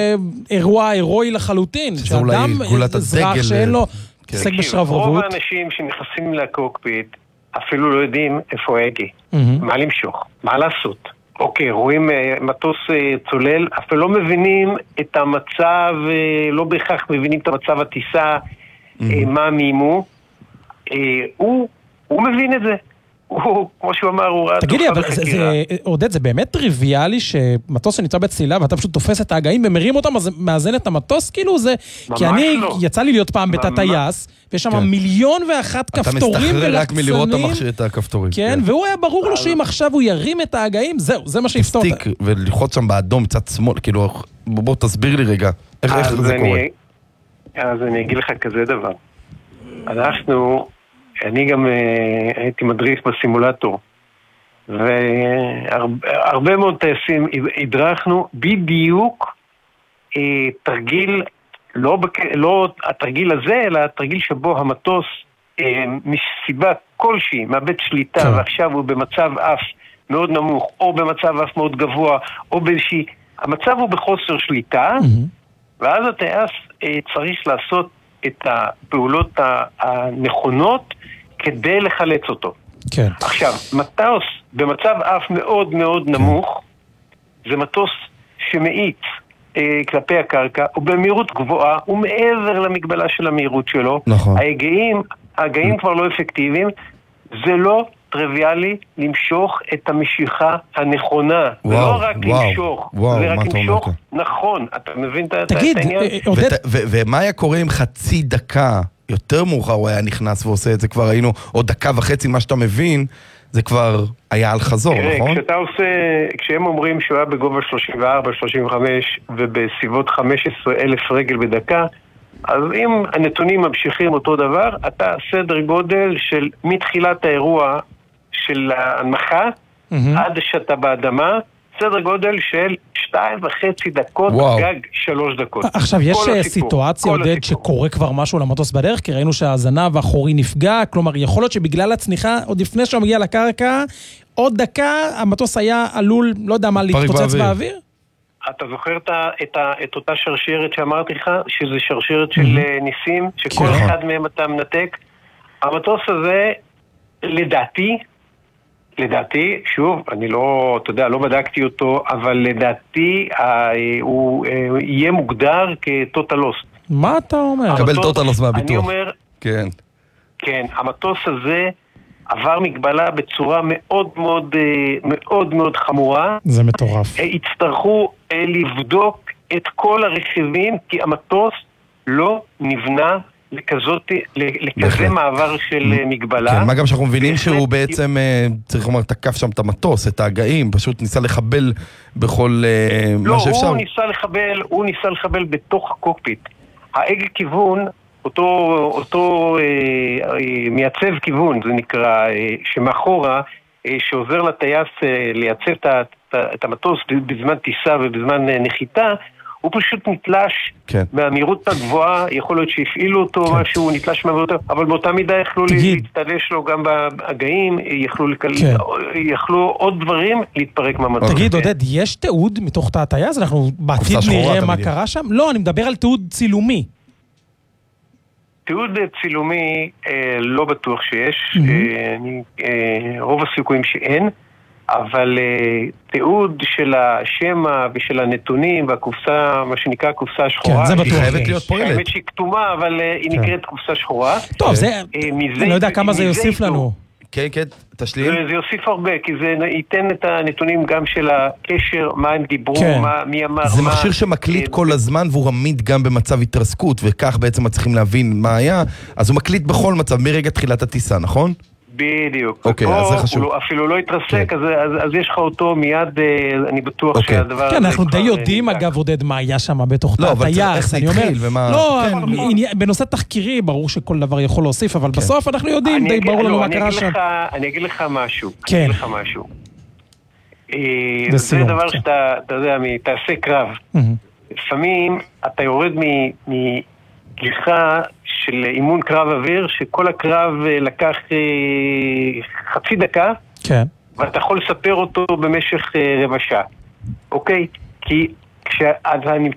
אירוע הירואי לחלוטין. שזה אולי גולת הדגל. שאין לו עסק בשרברבות. רוב האנשים שנכנסים לקוקפיט אפילו לא יודעים איפה ההגה, מה למשוך, מה לעשות. אוקיי, רואים מטוס צולל, אפילו לא מבינים את המצב, לא בהכרח מבינים את המצב הטיסה, מה מימו. הוא מבין את זה. הוא, כמו שהוא אמר, הוא ראה... תגידי, אבל עודד, זה באמת טריוויאלי שמטוס שנמצא בצלילה ואתה פשוט תופס את ההגאים ומרים אותם, אז מאזן את המטוס? כאילו זה... כי אני, יצא לי להיות פעם בתא טייס, ויש שם 1,001,001 כפתורים ולחצנים. אתה מסתחרר רק מלראות את הכפתורים. כן, והוא היה ברור לו שאם עכשיו הוא ירים את ההגאים, זהו, זה מה שיפתור. תסתיק וללחוץ שם באדום, קצת שמאל, כאילו, בוא תסביר לי רגע, איך זה קורה. אז אני אגיד לך כזה דבר. אני גם הייתי מדריך בסימולטור, והרבה מאוד טייסים הדרכנו בדיוק תרגיל, לא התרגיל הזה, אלא התרגיל שבו המטוס מסיבה כלשהי מאבד שליטה, ועכשיו הוא במצב אף מאוד נמוך, או במצב אף מאוד גבוה, או באיזושהי, המצב הוא בחוסר שליטה, ואז הטייס צריך לעשות את הפעולות הנכונות כדי לחלץ אותו. כן. עכשיו, מטוס במצב אף מאוד מאוד נמוך, זה מטוס שמאיץ כלפי הקרקע, הוא במהירות גבוהה, הוא מעבר למגבלה של המהירות שלו. נכון. ההגאים כבר לא אפקטיביים, זה לא טריוויאלי למשוך את המשיכה הנכונה. ולא רק למשוך, זה רק למשוך נכון. אתה מבין את העניין? ומה היה קורה עם חצי דקה יותר מאוחר הוא היה נכנס ועושה את זה, כבר היינו עוד דקה וחצי, מה שאתה מבין, זה כבר היה על חזור, נכון? כשהם אומרים שהוא היה בגובה 34, 35 ובסביבות 15,000 רגל בדקה, אז אם הנתונים ממשיכים אותו דבר, אתה סדר גודל של מתחילת האירוע של ההנמכה עד שאתה באדמה, סדר גודל של 2.5 דקות, גג 3 דקות. עכשיו, יש סיטואציה, עודד, שקורה כבר משהו למטוס בדרך, כי ראינו שהזנב האחורי נפגע, כלומר, יכול להיות שבגלל הצניחה, עוד לפני שהוא מגיע לקרקע, עוד דקה, המטוס היה עלול, לא יודע מה, להתפוצץ באוויר? אתה זוכר את אותה שרשרת שאמרתי לך, שזה שרשרת של ניסים, שכל אחד מהם אתה מנתק? המטוס הזה, לדעתי, שוב, אני לא, אתה יודע, לא בדקתי אותו, אבל לדעתי הוא יהיה מוגדר כטוטל לוסט. מה אתה אומר? קבל טוטל לוסט מהביטוח. אני אומר, כן, המטוס הזה עבר מגבלה בצורה מאוד מאוד מאוד מאוד חמורה. זה מטורף. הצטרכו לבדוק את כל הרכיבים, כי המטוס לא נבנה לכזה מעבר של מגבלה. כן, מה גם שאנחנו מבינים שהוא בעצם, צריך לומר, תקף שם את המטוס, את ההגאים, פשוט ניסה לחבל בכל מה שאפשר. לא, הוא ניסה לחבל בתוך הקוקפיט. ההגה כיוון, אותו מייצב כיוון, זה נקרא, שמאחורה, שעוזר לטייס לייצב את המטוס בזמן טיסה ובזמן נחיתה, הוא פשוט נתלש מהמהירות הגבוהה, יכול להיות שהפעילו אותו משהו, נתלש מהמהירות, אבל באותה מידה יכלו להתתלש לו גם בהגאים, יכלו עוד דברים להתפרק מהמטוס. תגיד, עודד, יש תיעוד מתוך תא הטייס? אנחנו בעתיד נראה מה קרה שם? לא, אני מדבר על תיעוד צילומי. תיעוד צילומי לא בטוח שיש, רוב הסיכויים שאין, אבל תיעוד של השמה ושל הנתונים והקופסה, מה שנקרא קופסה השחורה, היא חייבת להיות פועלת. האמת שהיא כתומה, אבל היא נקראת קופסה שחורה. טוב, אני לא יודע כמה זה יוסיף לנו. כן, תשלים. זה יוסיף הרבה, כי זה ייתן את הנתונים גם של הקשר, מה הם דיברו, מי אמר מה. זה מכשיר שמקליט כל הזמן, והוא עמיד גם במצב התרסקות, וכך בעצם צריכים להבין מה היה, אז הוא מקליט בכל מצב, מרגע תחילת הטיסה, נכון? בדיוק. אוקיי, אז זה חשוב. הוא אפילו לא התרסק, אז יש לך אותו מיד, אני בטוח שהדבר הזה... כן, אנחנו די יודעים, אגב, עודד, מה היה שם בתוך תא הטייס. איך זה התחיל ומה... לא, בנושא תחקירי, ברור שכל דבר יכול להוסיף, אבל בסוף אנחנו יודעים, די ברור לנו מה קרה שם. אני אגיד לך משהו. כן. זה דבר שאתה יודע, תעשה קרב. לפעמים אתה יורד מגיחה של אימון קרב אוויר, שכל הקרב לקח חצי דקה, כן. ואתה יכול לספר אותו במשך רבע שעה. אוקיי? כי כשאתה